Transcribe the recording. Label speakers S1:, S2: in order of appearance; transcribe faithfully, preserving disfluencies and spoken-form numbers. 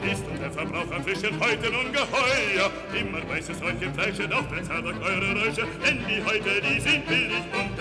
S1: ist und der Verbrauch an Fischen heute nun geheuer. Immer weißes Räuchchen Fleische, doch der Zabak eure Räusche, denn die heute, die sind billig und